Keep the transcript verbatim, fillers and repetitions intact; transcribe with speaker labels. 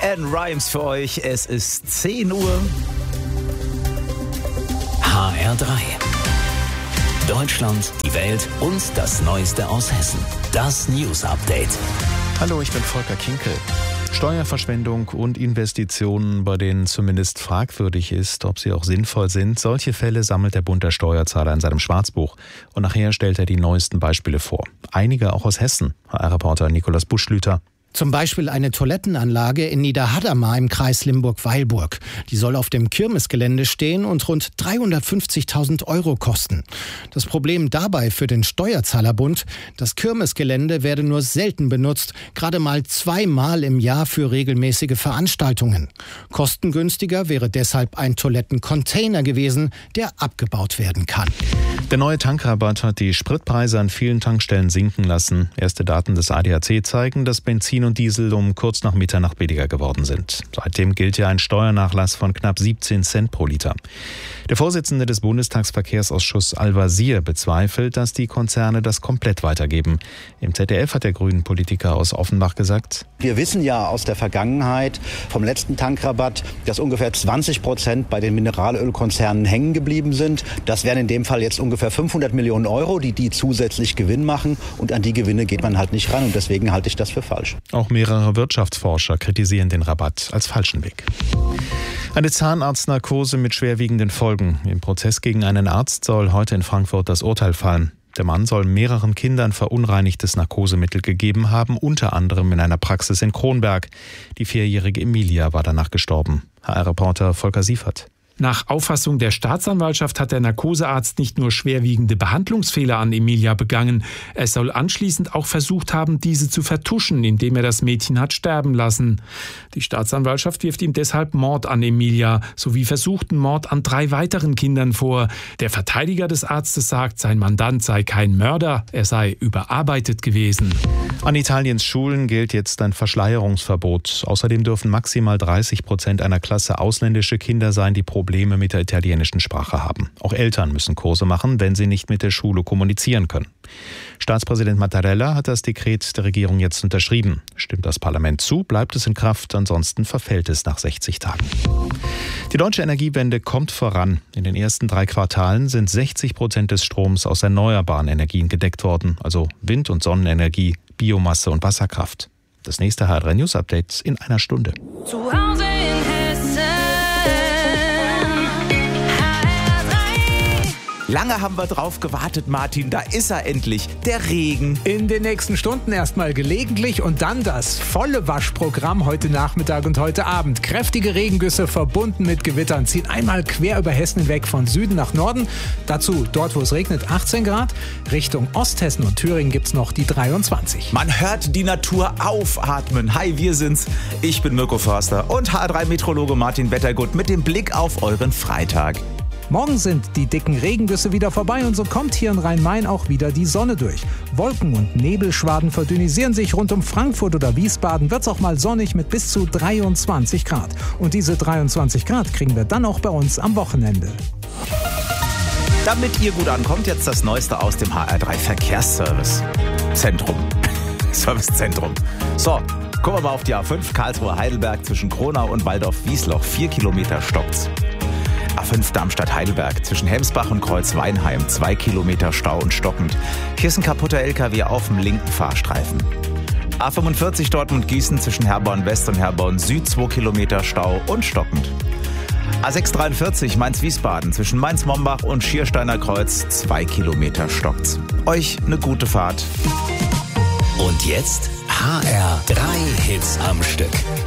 Speaker 1: LeAnn Rimes für euch. Es ist zehn Uhr.
Speaker 2: H R drei. Deutschland, die Welt und das Neueste aus Hessen. Das News Update.
Speaker 3: Hallo, ich bin Volker Kinkel. Steuerverschwendung und Investitionen, bei denen zumindest fragwürdig ist, ob sie auch sinnvoll sind. Solche Fälle sammelt der Bund der Steuerzahler in seinem Schwarzbuch. Und nachher stellt er die neuesten Beispiele vor. Einige auch aus Hessen. H R-Reporter Nikolaus Buschlüter.
Speaker 4: Zum Beispiel eine Toilettenanlage in Niederhadamar im Kreis Limburg-Weilburg. Die soll auf dem Kirmesgelände stehen und rund dreihundertfünfzigtausend Euro kosten. Das Problem dabei für den Steuerzahlerbund: Das Kirmesgelände werde nur selten benutzt, gerade mal zweimal im Jahr für regelmäßige Veranstaltungen. Kostengünstiger wäre deshalb ein Toilettencontainer gewesen, der abgebaut werden kann.
Speaker 3: Der neue Tankrabatt hat die Spritpreise an vielen Tankstellen sinken lassen. Erste Daten des A D A C zeigen, dass Benzin und Diesel um kurz nach Mitternacht billiger geworden sind. Seitdem gilt ja ein Steuernachlass von knapp siebzehn Cent pro Liter. Der Vorsitzende des Bundestagsverkehrsausschusses Al-Wazir bezweifelt, dass die Konzerne das komplett weitergeben. Im Z D F hat der Grünen-Politiker aus Offenbach gesagt:
Speaker 5: Wir wissen ja aus der Vergangenheit vom letzten Tankrabatt, dass ungefähr zwanzig Prozent bei den Mineralölkonzernen hängen geblieben sind. Das wären in dem Fall jetzt ungefähr fünfhundert Millionen Euro, die die zusätzlich Gewinn machen. Und an die Gewinne geht man halt nicht ran. Und deswegen halte ich das für falsch.
Speaker 3: Auch mehrere Wirtschaftsforscher kritisieren den Rabatt als falschen Weg. Eine Zahnarztnarkose mit schwerwiegenden Folgen. Im Prozess gegen einen Arzt soll heute in Frankfurt das Urteil fallen. Der Mann soll mehreren Kindern verunreinigtes Narkosemittel gegeben haben, unter anderem in einer Praxis in Kronberg. Die vierjährige Emilia war danach gestorben. H R-Reporter Volker Siefert.
Speaker 6: Nach Auffassung der Staatsanwaltschaft hat der Narkosearzt nicht nur schwerwiegende Behandlungsfehler an Emilia begangen, er soll anschließend auch versucht haben, diese zu vertuschen, indem er das Mädchen hat sterben lassen. Die Staatsanwaltschaft wirft ihm deshalb Mord an Emilia sowie versuchten Mord an drei weiteren Kindern vor. Der Verteidiger des Arztes sagt, sein Mandant sei kein Mörder, er sei überarbeitet gewesen.
Speaker 3: An Italiens Schulen gilt jetzt ein Verschleierungsverbot. Außerdem dürfen maximal dreißig Prozent einer Klasse ausländische Kinder sein, die Probleme mit der italienischen Sprache haben. Auch Eltern müssen Kurse machen, wenn sie nicht mit der Schule kommunizieren können. Staatspräsident Mattarella hat das Dekret der Regierung jetzt unterschrieben. Stimmt das Parlament zu, bleibt es in Kraft, ansonsten verfällt es nach sechzig Tagen. Die deutsche Energiewende kommt voran. In den ersten drei Quartalen sind sechzig Prozent des Stroms aus erneuerbaren Energien gedeckt worden, also Wind- und Sonnenenergie, Biomasse und Wasserkraft. Das nächste H R drei News Update in einer Stunde.
Speaker 7: Zu Hause in Hessen.
Speaker 1: Lange haben wir drauf gewartet, Martin. Da ist er endlich, der Regen.
Speaker 8: In den nächsten Stunden erstmal gelegentlich und dann das volle Waschprogramm heute Nachmittag und heute Abend. Kräftige Regengüsse verbunden mit Gewittern ziehen einmal quer über Hessen hinweg von Süden nach Norden. Dazu, dort wo es regnet, achtzehn Grad. Richtung Osthessen und Thüringen gibt's noch die dreiundzwanzig.
Speaker 1: Man hört die Natur aufatmen. Hi, wir sind's. Ich bin Mirko Förster und H R drei Meteorologe Martin Wettergut mit dem Blick auf euren Freitag.
Speaker 8: Morgen sind die dicken Regengüsse wieder vorbei und so kommt hier in Rhein-Main auch wieder die Sonne durch. Wolken- und Nebelschwaden verdünnisieren sich. Rund um Frankfurt oder Wiesbaden wird es auch mal sonnig mit bis zu dreiundzwanzig Grad. Und diese dreiundzwanzig Grad kriegen wir dann auch bei uns am Wochenende.
Speaker 1: Damit ihr gut ankommt, jetzt das Neueste aus dem H R drei Verkehrsservice Zentrum. Servicezentrum. So, gucken wir mal auf die A fünf Karlsruhe-Heidelberg zwischen Kronau und Waldorf-Wiesloch. Vier Kilometer stockt's. A fünf Darmstadt-Heidelberg zwischen Hemsbach und Kreuzweinheim. Zwei Kilometer Stau und stockend. Hier ist ein kaputter L K W auf dem linken Fahrstreifen. A fünfundvierzig Dortmund-Gießen zwischen Herborn West und Herborn Süd. Zwei Kilometer Stau und stockend. A sechs dreiundvierzig Mainz-Wiesbaden zwischen Mainz-Mombach und Schiersteiner Kreuz. Zwei Kilometer stockt's. Euch eine gute Fahrt.
Speaker 2: Und jetzt H R drei Hits am Stück.